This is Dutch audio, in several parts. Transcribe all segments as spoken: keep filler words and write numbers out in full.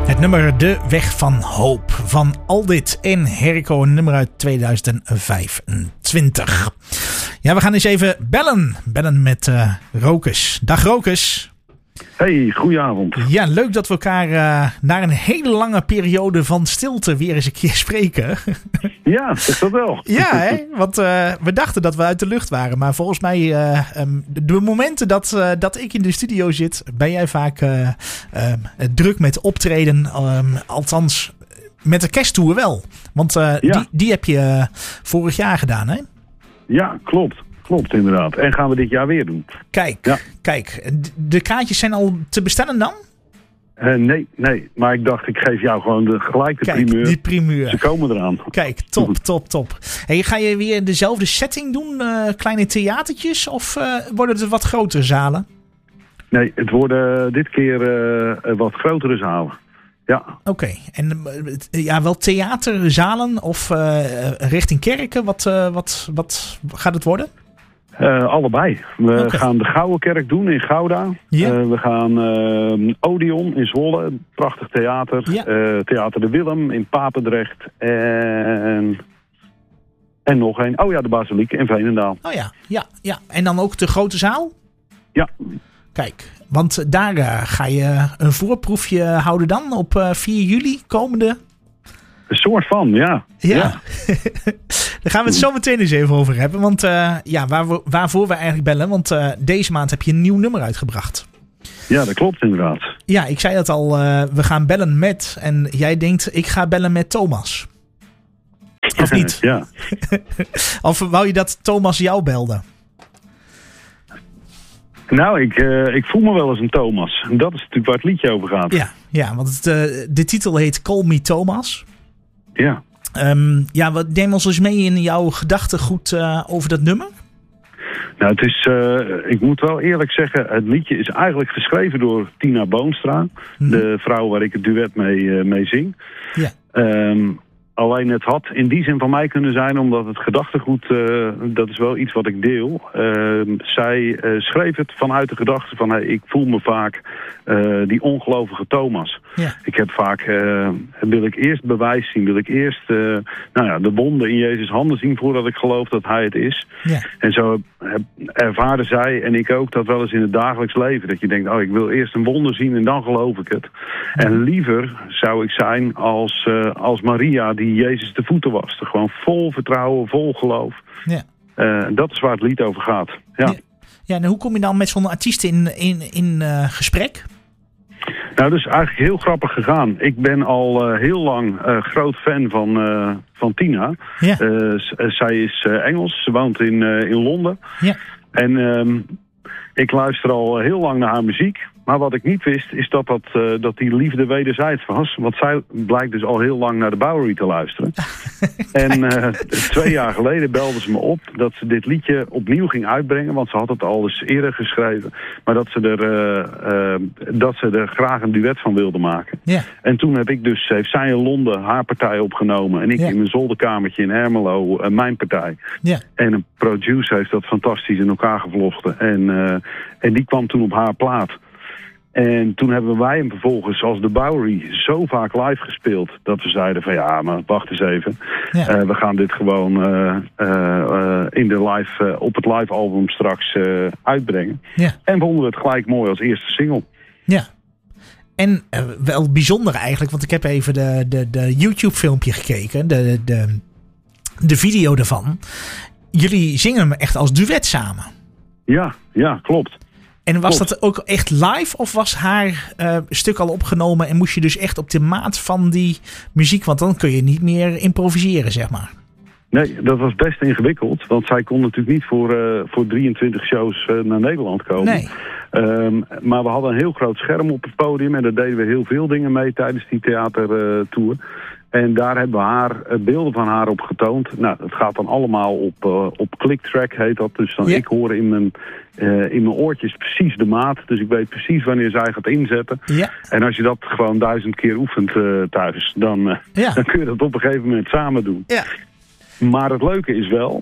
Het nummer De Weg van Hoop van Aldit en Herco, een nummer uit tweeduizend vijfentwintig. Ja, we gaan eens even bellen. Bellen met uh, Rokus. Dag Rokus. Hey, goedenavond. Ja, leuk dat we elkaar uh, na een hele lange periode van stilte weer eens een keer spreken. Ja, is dat wel. Ja, hè? Want uh, we dachten dat we uit de lucht waren. Maar volgens mij, uh, um, de, de momenten dat, uh, dat ik in de studio zit, ben jij vaak uh, uh, druk met optreden. Um, althans, met de kersttour wel. Want uh, ja. die, die heb je uh, vorig jaar gedaan, hè? Ja, klopt. Klopt, inderdaad. En gaan we dit jaar weer doen. Kijk, ja. kijk. De kaartjes zijn al te bestellen dan? Uh, nee, nee. Maar ik dacht, ik geef jou gewoon de, gelijk de Kijk, primeur. die primeur. Ze komen eraan. Kijk, top, top, top. Hey, ga je weer dezelfde setting doen? Uh, kleine theatertjes? Of uh, worden het wat grotere zalen? Nee, het worden dit keer uh, wat grotere zalen. Ja. Oké. Okay. En uh, ja, wel theaterzalen of uh, richting kerken? Wat, uh, wat, wat gaat het worden? Uh, allebei. We okay. gaan de Gouden Kerk doen in Gouda. Ja. Uh, we gaan uh, Odeon in Zwolle. Prachtig theater. Ja. Uh, theater De Willem in Papendrecht. En, en nog een. Oh ja, de Basiliek in Veenendaal. Oh ja, ja, ja. En dan ook de grote zaal? Ja. Kijk, want daar uh, ga je een voorproefje houden dan op uh, vier juli komende... Een soort van, ja. Ja, ja. Daar gaan we het zo meteen eens even over hebben. Want uh, ja, waar we, waarvoor we eigenlijk bellen. Want uh, deze maand heb je een nieuw nummer uitgebracht. Ja, dat klopt inderdaad. Ja, ik zei het al. Uh, we gaan bellen met. En jij denkt, ik ga bellen met Thomas. Of niet? Ja. Of wou je dat Thomas jou belde? Nou, ik, uh, ik voel me wel eens een Thomas. En dat is natuurlijk waar het liedje over gaat. Ja, ja want het, uh, de titel heet Call Me Thomas. Ja. Um, ja, wat neem ons eens mee in jouw gedachtegoed uh, over dat nummer? Nou, het is, uh, ik moet wel eerlijk zeggen, het liedje is eigenlijk geschreven door Tina Boonstra. Hmm. De vrouw waar ik het duet mee, uh, mee zing. Ja. Um, Alleen het had in die zin van mij kunnen zijn, omdat het gedachtegoed, uh, dat is wel iets wat ik deel. Uh, zij uh, schreef het vanuit de gedachte van, hey, ik voel me vaak uh, die ongelovige Thomas. Ja. Ik heb vaak, uh, wil ik eerst bewijs zien, wil ik eerst uh, nou ja, de wonden in Jezus' handen zien voordat ik geloof dat hij het is. Ja. En zo ervaren zij en ik ook dat wel eens in het dagelijks leven. Dat je denkt, oh, ik wil eerst een wonder zien en dan geloof ik het. Ja. En liever zou ik zijn als, uh, als Maria die die Jezus de voeten waste. Gewoon vol vertrouwen, vol geloof. Ja. Uh, dat is waar het lied over gaat. Ja, ja. ja en hoe kom je dan met zo'n artiest in, in, in uh, gesprek? Nou, dat is eigenlijk heel grappig gegaan. Ik ben al uh, heel lang uh, groot fan van, uh, van Tina. Ja. Uh, z- uh, zij is uh, Engels, ze woont in, uh, in Londen. Ja. En um, ik luister al heel lang naar haar muziek. Maar wat ik niet wist, is dat, dat, uh, dat die liefde wederzijds was. Want zij blijkt dus al heel lang naar de Bowery te luisteren. En uh, twee jaar geleden belde ze me op dat ze dit liedje opnieuw ging uitbrengen. Want ze had het al eens eerder geschreven. Maar dat ze er, uh, uh, dat ze er graag een duet van wilde maken. Ja. En toen heb ik dus, heeft zij in Londen haar partij opgenomen. En ik ja. in mijn zolderkamertje in Ermelo uh, mijn partij. Ja. En een producer heeft dat fantastisch in elkaar gevlochten. En, uh, en die kwam toen op haar plaat. En toen hebben wij hem vervolgens als de Bowery zo vaak live gespeeld... dat we zeiden van ja, maar wacht eens even. Ja. Uh, we gaan dit gewoon uh, uh, uh, in de live, uh, op het live album straks uh, uitbrengen. Ja. En vonden we het gelijk mooi als eerste single. Ja. En uh, wel bijzonder eigenlijk, want ik heb even de, de, de YouTube filmpje gekeken. De, de, de video ervan. Jullie zingen hem echt als duet samen. Ja, ja, klopt. En was Klopt. dat ook echt live of was haar uh, stuk al opgenomen en moest je dus echt op de maat van die muziek, want dan kun je niet meer improviseren, zeg maar. Nee, dat was best ingewikkeld, want zij kon natuurlijk niet voor, uh, voor drieëntwintig shows uh, naar Nederland komen. Nee. Um, maar we hadden een heel groot scherm op het podium en daar deden we heel veel dingen mee tijdens die theatertour. Uh, En daar hebben we haar, beelden van haar op getoond. Nou, het gaat dan allemaal op, uh, op clicktrack, heet dat. Dus dan ja. ik hoor in mijn, uh, in mijn oortjes precies de maat. Dus ik weet precies wanneer zij gaat inzetten. Ja. En als je dat gewoon duizend keer oefent uh, thuis, dan, uh, ja. dan kun je dat op een gegeven moment samen doen. Ja. Maar het leuke is wel,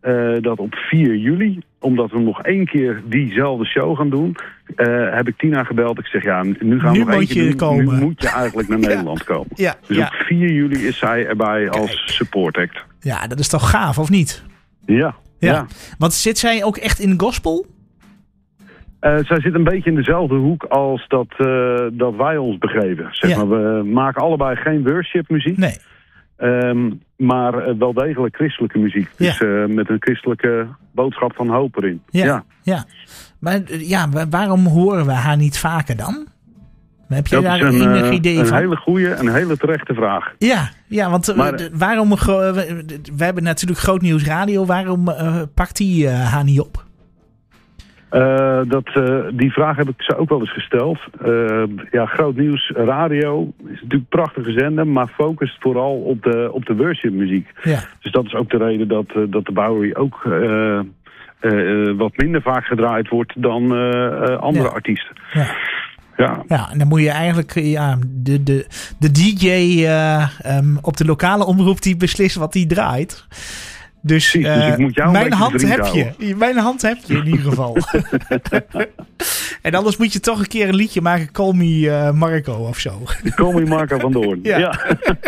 uh, dat op vier juli, omdat we nog één keer diezelfde show gaan doen, uh, heb ik Tina gebeld. Ik zeg, ja, nu gaan we nu nog één moet keer je doen. komen. Nu moet je eigenlijk naar Nederland ja. komen. Ja, dus ja. op vier juli is zij erbij Kijk. als support act. Ja, dat is toch gaaf, of niet? Ja. Ja. ja. Want zit zij ook echt in de gospel? Uh, zij zit een beetje in dezelfde hoek als dat, uh, dat wij ons begeven. Zeg Ja. maar, we maken allebei geen worship muziek. Nee. Um, maar uh, wel degelijk christelijke muziek. Ja. Dus uh, met een christelijke boodschap van hoop erin. Ja, ja. ja. Maar ja, waarom horen we haar niet vaker dan? Heb jij dat daar is een, enig uh, idee een van? Een hele goede en hele terechte vraag. Ja, ja want maar, uh, waarom... Uh, we, we hebben natuurlijk Groot Nieuws Radio. Waarom uh, pakt die uh, haar niet op? Uh, dat, uh, die vraag heb ik ze ook wel eens gesteld. Uh, ja, Groot Nieuws Radio is natuurlijk prachtige zender, maar focust vooral op de, op de worship muziek. Ja. Dus dat is ook de reden dat, uh, dat de Bowery ook uh, uh, uh, wat minder vaak gedraaid wordt dan uh, uh, andere ja. artiesten. Ja. Ja. ja, en dan moet je eigenlijk ja, de, de, de D J uh, um, op de lokale omroep die beslist wat die draait. Dus, Precies, uh, dus ik moet jou mijn hand heb houden. je. Mijn hand heb je in ieder geval. En anders moet je toch een keer een liedje maken. Call me uh, Marco of zo. Call me Marco van Doorn. Ja. ja.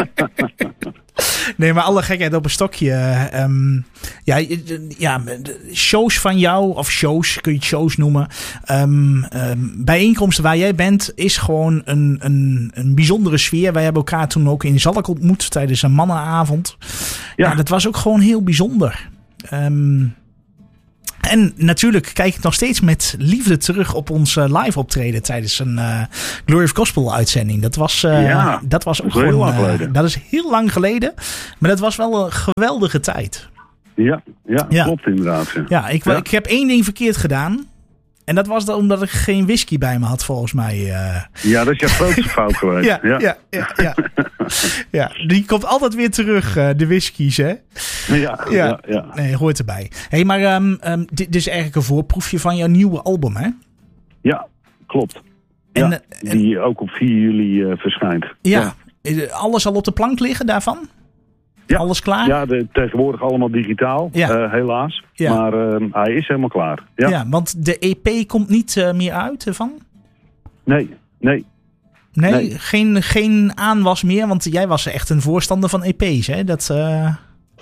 Nee, maar alle gekheid op een stokje. Um, ja, ja, shows van jou, of shows, kun je het shows noemen. Um, um, bijeenkomsten waar jij bent, is gewoon een, een, een bijzondere sfeer. Wij hebben elkaar toen ook in Zalk ontmoet tijdens een mannenavond. Ja, ja dat was ook gewoon heel bijzonder. Um, En natuurlijk kijk ik nog steeds met liefde terug op ons uh, live optreden tijdens een uh, Glory of Gospel uitzending. Dat was, uh, ja, dat was ook dat is gewoon, heel lang geleden. Uh, dat is heel lang geleden. Maar dat was wel een geweldige tijd. Ja, ja, ja. Klopt inderdaad. Ja, ja, ik, ja. ik heb één ding verkeerd gedaan. En dat was dan omdat ik geen whisky bij me had, volgens mij. Uh. Ja, dat is jouw grootste fout geweest. Ja, ja, ja, ja, ja. ja, die komt altijd weer terug, uh, de whiskies, hè? Ja, ja, ja. ja. Nee, hoort erbij. Hé, hey, maar um, um, dit, dit is eigenlijk een voorproefje van jouw nieuwe album, hè? Ja, klopt. En, ja, en, die ook op vier juli uh, verschijnt. Ja, ja, alles al op de plank liggen daarvan? Ja, alles klaar? Ja, de, tegenwoordig allemaal digitaal, ja. uh, helaas. Ja. Maar uh, hij is helemaal klaar. Ja, ja want de E P komt niet uh, meer uit ervan? Nee, nee. Nee, nee. Geen, geen aanwas meer, want jij was echt een voorstander van E P's, hè? Dat, uh...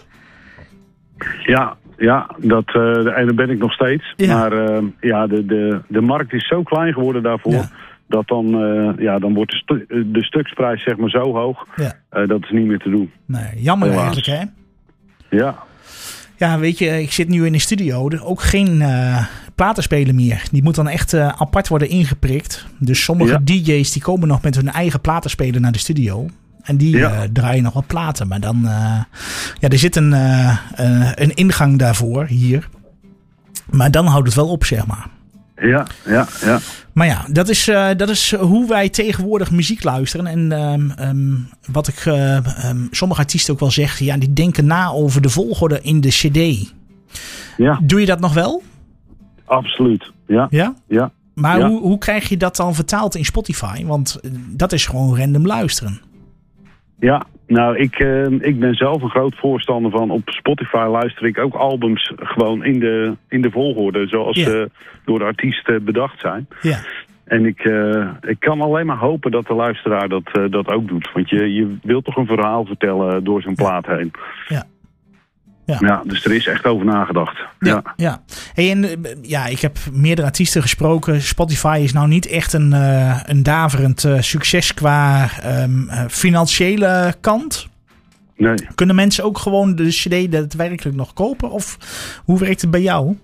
Ja, ja dat, uh, en daar ben ik nog steeds. Ja. Maar uh, ja, de, de, de markt is zo klein geworden daarvoor. Ja. Dat dan, uh, ja, dan wordt de, stu- de stuksprijs zeg maar zo hoog. Ja. Uh, dat is niet meer te doen. Nee, jammer Helaas. Eigenlijk, hè? Ja. Ja, weet je, ik zit nu in de studio. Ook geen uh, platenspeler meer. Die moet dan echt uh, apart worden ingeprikt. Dus sommige ja. D J's die komen nog met hun eigen platenspeler naar de studio. En die ja. uh, draaien nog wat platen. Maar dan, uh, ja, er zit een, uh, uh, een ingang daarvoor hier. Maar dan houdt het wel op, zeg maar. Ja, ja, ja. Maar ja, dat is, uh, dat is hoe wij tegenwoordig muziek luisteren. En um, um, wat ik uh, um, sommige artiesten ook wel zeggen, ja, die denken na over de volgorde in de cd. Ja. Doe je dat nog wel? Absoluut, ja. Ja? Ja. Maar ja. Hoe, hoe krijg je dat dan vertaald in Spotify? Want dat is gewoon random luisteren. Ja, nou, ik, uh, ik ben zelf een groot voorstander van. Op Spotify luister ik ook albums gewoon in de, in de volgorde. Zoals ja. uh, door de artiesten bedacht zijn. Ja. En ik, uh, ik kan alleen maar hopen dat de luisteraar dat, uh, dat ook doet. Want je, je wilt toch een verhaal vertellen door zijn plaat heen. Ja. Ja. ja, dus er is echt over nagedacht. Ja, ja. ja. Hey, en, ja, ik heb meerdere artiesten gesproken. Spotify is nou niet echt een, uh, een daverend uh, succes qua um, uh, financiële kant. Nee. Kunnen mensen ook gewoon de cd daadwerkelijk nog kopen? Of hoe werkt het bij jou?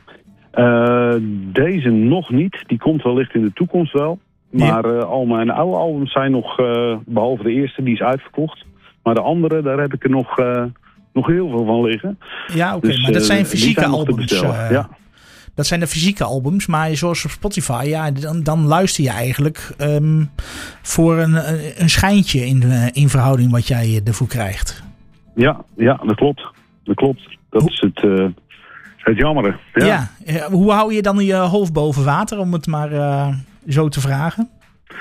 Uh, deze nog niet. Die komt wellicht in de toekomst wel. Maar ja. uh, al mijn oude albums zijn nog, uh, behalve de eerste, die is uitverkocht. Maar de andere, daar heb ik er nog... Uh, nog heel veel van liggen. Ja, oké, okay, maar dat zijn fysieke zijn albums. Uh, ja. Dat zijn de fysieke albums, maar zoals op Spotify, ja, dan, dan luister je eigenlijk um, voor een, een schijntje in, in verhouding wat jij ervoor krijgt. Ja, ja, dat klopt. Dat klopt. Dat hoe? is het, uh, het jammere. Ja. ja, hoe hou je dan je hoofd boven water, om het maar uh, zo te vragen?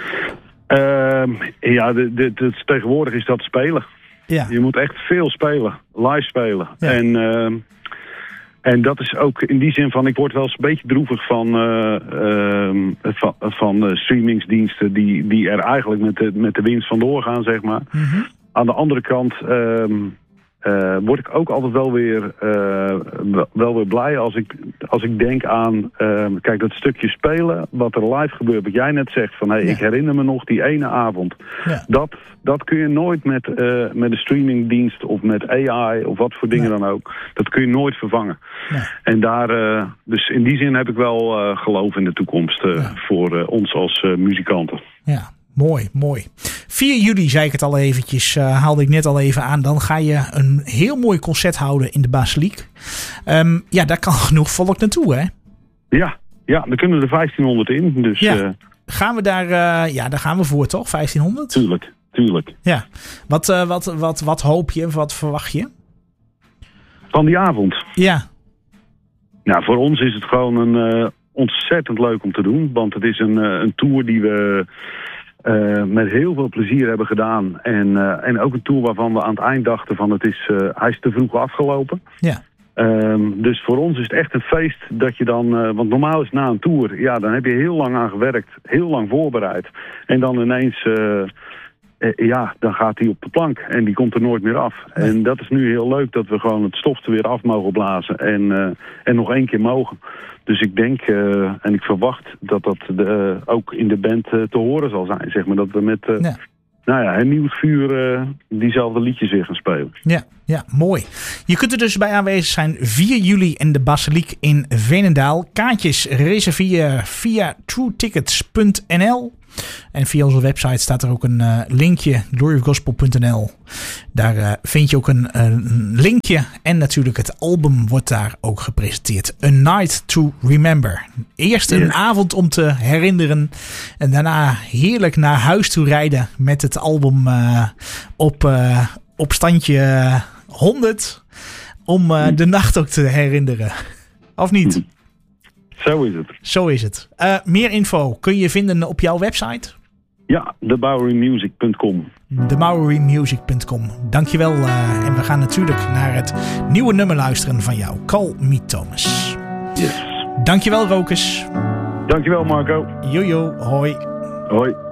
Uh, ja, de, de, de, tegenwoordig is dat spelen. Ja. Je moet echt veel spelen. Live spelen. Ja. En uh, En dat is ook in die zin van, ik word wel eens een beetje droevig van, uh, uh, van, van uh, streamingsdiensten die, die er eigenlijk met de, met de winst vandoor gaan, zeg maar. Mm-hmm. Aan de andere kant uh, uh, word ik ook altijd wel weer, uh, wel weer blij als ik, als ik denk aan, uh, kijk, dat stukje spelen, wat er live gebeurt, wat jij net zegt, van hey, ja. ik herinner me nog die ene avond. Ja. Dat, dat kun je nooit met, uh, met een streamingdienst of met A I of wat voor dingen nee. dan ook. Dat kun je nooit vervangen. Nee. En daar, uh, dus in die zin heb ik wel uh, geloof in de toekomst uh, ja. voor uh, ons als uh, muzikanten. Ja. Mooi, mooi. vier juli, zei ik het al eventjes, uh, haalde ik net al even aan. Dan ga je een heel mooi concert houden in de Basiliek. Um, ja, daar kan genoeg volk naartoe, hè? Ja, ja, er kunnen er vijftienhonderd in. Dus, ja. uh, gaan we daar, uh, ja, daar gaan we voor, toch? vijftienhonderd? Tuurlijk, tuurlijk. Ja. Wat, uh, wat, wat, wat hoop je, wat verwacht je? Van die avond? Ja. Nou, voor ons is het gewoon een uh, ontzettend leuk om te doen. Want het is een, uh, een tour die we... Uh, met heel veel plezier hebben gedaan. En, uh, en ook een tour waarvan we aan het eind dachten van het is, uh, hij is te vroeg afgelopen. Ja. Um, dus voor ons is het echt een feest dat je dan... Uh, want normaal is na een tour, ja, dan heb je heel lang aan gewerkt. Heel lang voorbereid. En dan ineens... Uh, Uh, ja, dan gaat hij op de plank en die komt er nooit meer af. Nee. En dat is nu heel leuk dat we gewoon het stof er weer af mogen blazen en, uh, en nog één keer mogen. Dus ik denk uh, en ik verwacht dat dat de, uh, ook in de band uh, te horen zal zijn. Zeg maar dat we met uh, ja. nou ja, een nieuw vuur uh, diezelfde liedjes weer gaan spelen. Ja, ja, mooi. Je kunt er dus bij aanwezig zijn vier juli in de Basiliek in Veenendaal. Kaartjes reserveer via true tickets punt n l. En via onze website staat er ook een uh, linkje, glory of gospel punt n l. Daar uh, vind je ook een, een linkje. En natuurlijk het album wordt daar ook gepresenteerd. A Night to Remember. Eerst een yeah. avond om te herinneren. En daarna heerlijk naar huis toe rijden met het album uh, op, uh, op standje honderd. Om uh, de nacht ook te herinneren. Of niet? Zo is het. Zo is het. Uh, meer info kun je vinden op jouw website? Ja, the bowery music punt com. the bowery music punt com. Dankjewel. Uh, en we gaan natuurlijk naar het nieuwe nummer luisteren van jou. Call Me Thomas. Yes. Dankjewel, Rokus. Dankjewel, Marco. Jojo, hoi. Hoi.